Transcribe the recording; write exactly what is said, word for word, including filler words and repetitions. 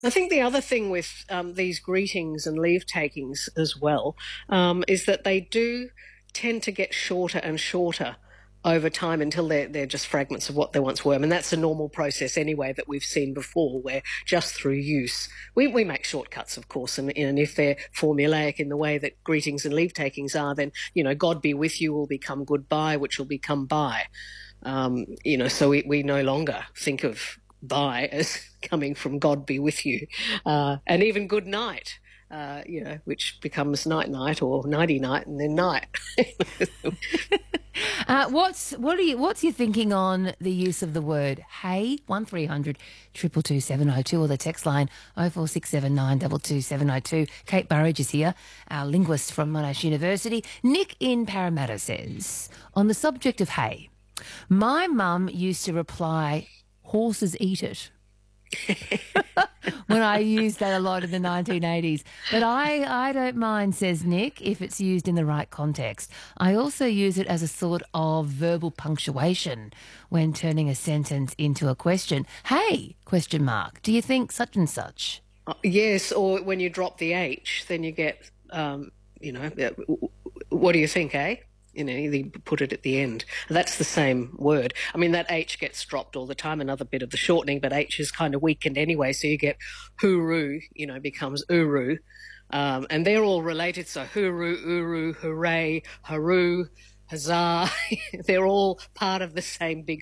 I think the other thing with um, these greetings and leave takings as well um, is that they do tend to get shorter and shorter over time until they're, they're just fragments of what they once were. I mean, that's a normal process anyway that we've seen before, where just through use, we, we make shortcuts, of course, and, and if they're formulaic in the way that greetings and leave takings are, then, you know, God be with you will become goodbye, which will become bye. Um, you know, so we, we no longer think of bye as coming from God be with you, uh, and even good night, uh, you know, which becomes night night or nighty night and then night. Uh, what's what are you? What's your thinking on the use of the word "hey"? One three hundred two two two seven zero two or the text line oh four six seven nine two two seven zero two. Kate Burridge is here, our linguist from Monash University. Nick in Parramatta says on the subject of "hey," my mum used to reply, "Horses eat it." When I used that a lot in the nineteen eighties. But I, I don't mind, says Nick, if it's used in the right context. I also use it as a sort of verbal punctuation when turning a sentence into a question. Hey, question mark, do you think such and such? Uh, yes, or when you drop the H, then you get, um, you know, uh, what do you think, eh? You know, you put it at the end. That's the same word. I mean, that H gets dropped all the time, another bit of the shortening, but H is kind of weakened anyway, so you get hooroo, you know, becomes uru. Um, and they're all related, so hooroo, uru, hooray, haroo, huzzah. They're all part of the same big